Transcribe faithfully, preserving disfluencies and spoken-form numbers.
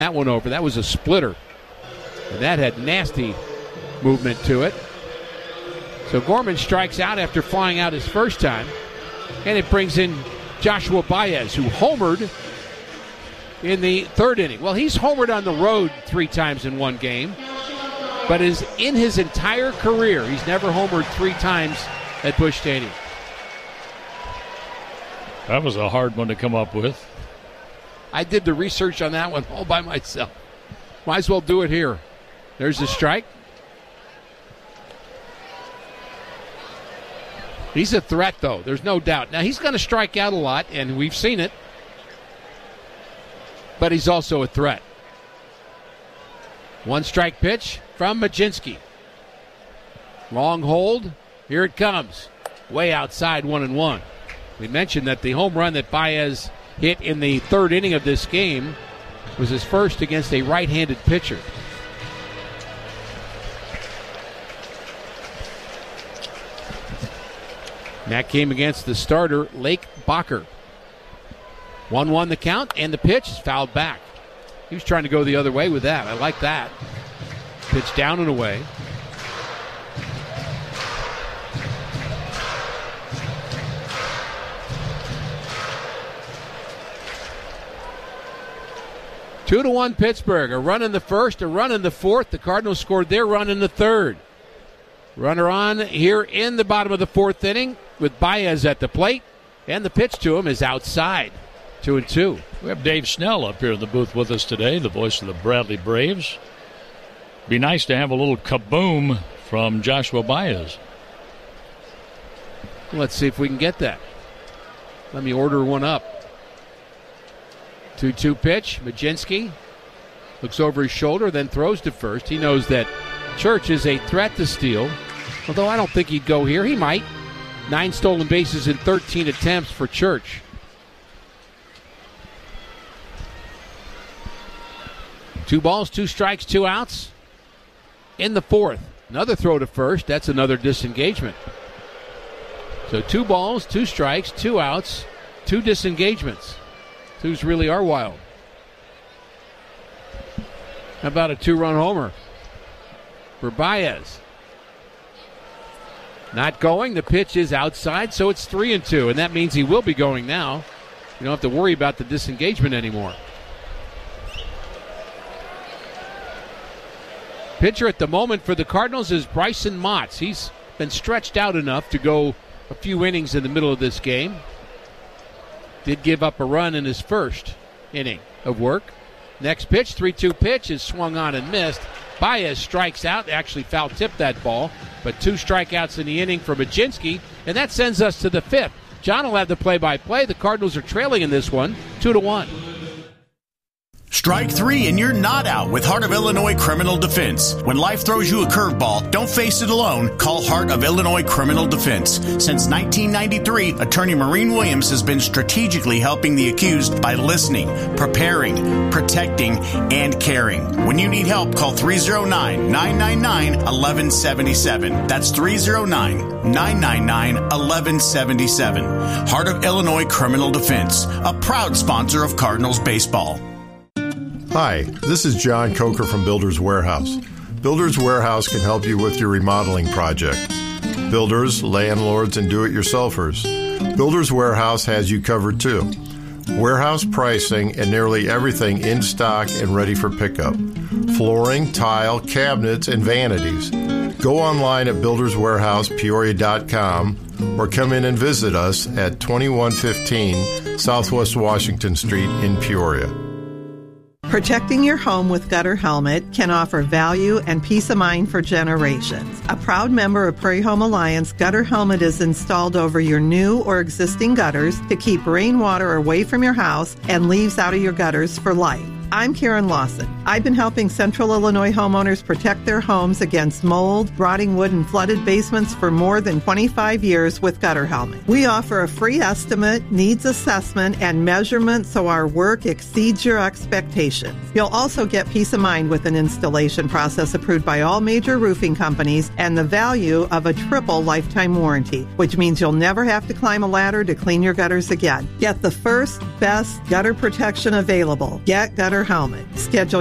that one over. That was a splitter. And that had nasty movement to it. So Gorman strikes out after flying out his first time. And it brings in Joshua Baez, who homered in the third inning. Well, he's homered on the road three times in one game. But is in his entire career, he's never homered three times at Busch Stadium. That was a hard one to come up with. I did the research on that one all by myself. Might as well do it here. There's the strike. He's a threat, though. There's no doubt. Now, he's going to strike out a lot, and we've seen it. But he's also a threat. One strike pitch from Mlodzinski. Long hold. Here it comes. Way outside, one and one. We mentioned that the home run that Baez hit in the third inning of this game was his first against a right-handed pitcher. And that came against the starter, Lake Bacher. one one the count, and the pitch is fouled back. He was trying to go the other way with that. I like that. Pitch down and away. Two to one Pittsburgh. A run in the first, a run in the fourth. The Cardinals scored their run in the third. Runner on here in the bottom of the fourth inning with Baez at the plate, and the pitch to him is outside. Two and two. We have Dave Snell up here in the booth with us today, the voice of the Bradley Braves. Be nice to have a little kaboom from Joshua Baez. Let's see if we can get that. Let me order one up. two two pitch. Mlodzinski looks over his shoulder, then throws to first. He knows that Church is a threat to steal, although I don't think he'd go here. He might. Nine stolen bases in thirteen attempts for Church. Two balls, two strikes, two outs in the fourth. Another throw to first. That's another disengagement. So two balls, two strikes, two outs, two disengagements. Twos really are wild. How about a two-run homer for Baez? Not going. The pitch is outside, so it's three and two, and that means he will be going now. You don't have to worry about the disengagement anymore. Pitcher at the moment for the Cardinals is Bryson Motts. He's been stretched out enough to go a few innings in the middle of this game. Did give up a run in his first inning of work. Next pitch, three two pitch, is swung on and missed. Baez strikes out, actually foul-tipped that ball, but two strikeouts in the inning for Mlodzinski, and that sends us to the fifth. John will have the play-by-play. The Cardinals are trailing in this one, two to one. Strike three and you're not out with Heart of Illinois Criminal Defense. When life throws you a curveball, don't face it alone. Call Heart of Illinois Criminal Defense. Since nineteen ninety-three, Attorney Maureen Williams has been strategically helping the accused by listening, preparing, protecting, and caring. When you need help, call three oh nine, nine nine nine, one one seven seven. That's three oh nine, nine nine nine, one one seven seven. Heart of Illinois Criminal Defense, a proud sponsor of Cardinals baseball. Hi, this is John Coker from Builders Warehouse. Builders Warehouse can help you with your remodeling project. Builders, landlords, and do-it-yourselfers. Builders Warehouse has you covered too. Warehouse pricing and nearly everything in stock and ready for pickup. Flooring, tile, cabinets, and vanities. Go online at builders warehouse peoria dot com or come in and visit us at twenty-one fifteen Southwest Washington Street in Peoria. Protecting your home with Gutter Helmet can offer value and peace of mind for generations. A proud member of Prairie Home Alliance, Gutter Helmet is installed over your new or existing gutters to keep rainwater away from your house and leaves out of your gutters for life. I'm Karen Lawson. I've been helping Central Illinois homeowners protect their homes against mold, rotting wood, and flooded basements for more than twenty-five years with Gutter Helmet. We offer a free estimate, needs assessment, and measurement so our work exceeds your expectations. You'll also get peace of mind with an installation process approved by all major roofing companies and the value of a triple lifetime warranty, which means you'll never have to climb a ladder to clean your gutters again. Get the first, best gutter protection available. Get Gutter Gutter Helmet. Schedule